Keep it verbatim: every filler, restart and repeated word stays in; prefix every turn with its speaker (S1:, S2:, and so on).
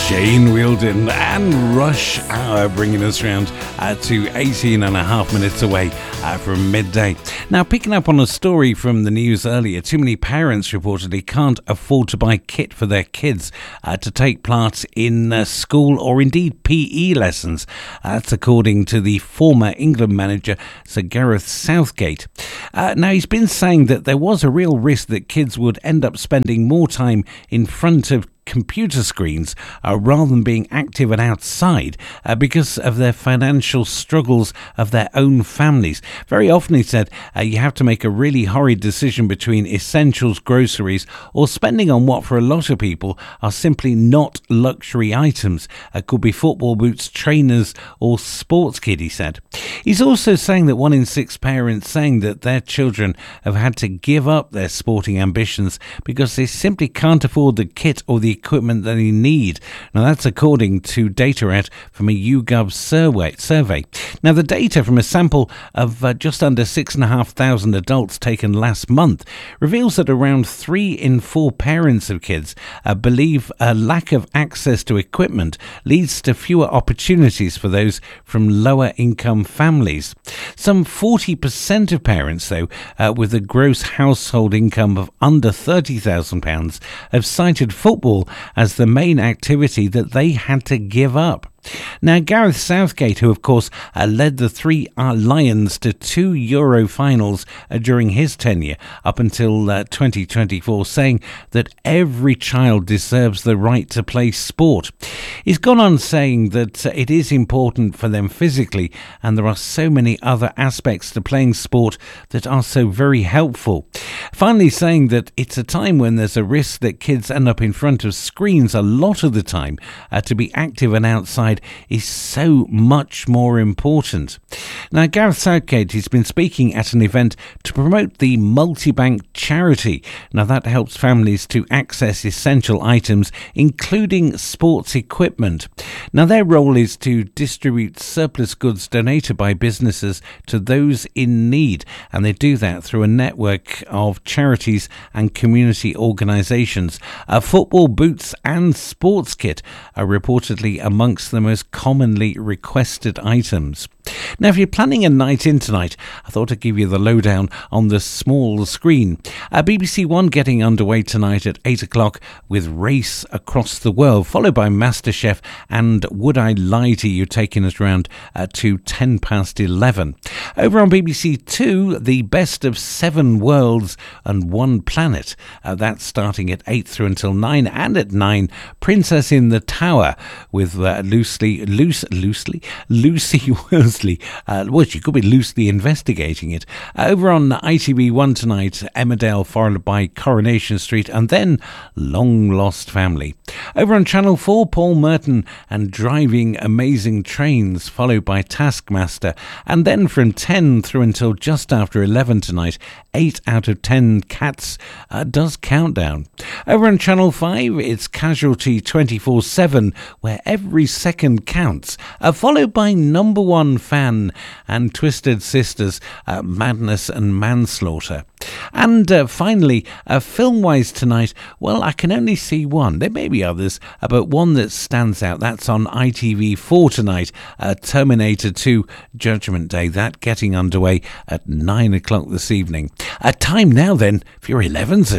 S1: Jane Wielden and Rush Hour, bringing us round uh, to eighteen and a half minutes away uh, from midday. Now, picking up on a story from the news earlier, too many parents reportedly can't afford to buy kit for their kids uh, to take part in uh, school or indeed P E lessons. That's according to the former England manager, Sir Gareth Southgate. Uh, now, he's been saying that there was a real risk that kids would end up spending more time in front of computer screens uh, rather than being active and outside uh, because of their financial struggles of their own families. Very often, he said, uh, you have to make a really horrid decision between essentials, groceries, or spending on what for a lot of people are simply not luxury items. It could be football boots, trainers, or sports kit, he said. He's also saying that one in six parents saying that their children have had to give up their sporting ambitions because they simply can't afford the kit or the equipment that they need. Now, that's according to data out from a YouGov survey. survey. Now, the data from a sample of uh, just under six and a half thousand adults taken last month reveals that around three in four parents of kids uh, believe a lack of access to equipment leads to fewer opportunities for those from lower income families. Some forty percent of parents, though, uh, with a gross household income of under thirty thousand pounds have cited football as the main activity that they had to give up. Now, Gareth Southgate, who of course uh, led the three uh, Lions to two Euro finals uh, during his tenure up until uh, twenty twenty-four, saying that every child deserves the right to play sport. He's gone on saying that uh, it is important for them physically, and there are so many other aspects to playing sport that are so very helpful. Finally saying that it's a time when there's a risk that kids end up in front of screens a lot of the time. Uh, to be active and outside is so much more important. Now, Gareth Southgate has been speaking at an event to promote the Multibank charity. Now, that helps families to access essential items, including sports equipment. Now, their role is to distribute surplus goods donated by businesses to those in need, and they do that through a network of charities and community organisations. Uh, football boots and sports kit are reportedly amongst the most commonly requested items. Now, if you're planning a night in tonight, I thought I'd give you the lowdown on the small screen. Uh, B B C One getting underway tonight at eight o'clock with Race Across the World, followed by MasterChef and Would I Lie to You, taking us round uh, to ten past eleven. Over on B B C Two, the Best of Seven Worlds and One Planet. Uh, that's starting at eight through until nine, and at nine, Princess in the Tower with uh, loosely, loose, loosely, Lucy Worsley. Uh, well, she could be loosely investigating it. Uh, over on I T V One tonight, Emmerdale followed by Coronation Street, and then Long Lost Family. Over on Channel four, Paul Merton and Driving Amazing Trains, followed by Taskmaster. And then from ten through until just after eleven tonight, eight out of ten Cats uh, does Countdown. Over on Channel five, it's Casualty twenty-four seven, where every second counts, uh, followed by Number One Fan and Twisted Sisters, uh, Madness and Manslaughter. And uh, finally, uh, film-wise tonight, well, I can only see one. There may be others, uh, but one that stands out. That's on I T V four tonight, uh, Terminator two Judgment Day. That getting underway at nine o'clock this evening. Uh, time now then for your elevens.